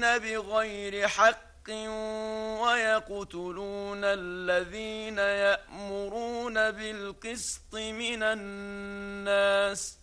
بغير حق ويقتلون الذين يأمرون بالقسط من الناس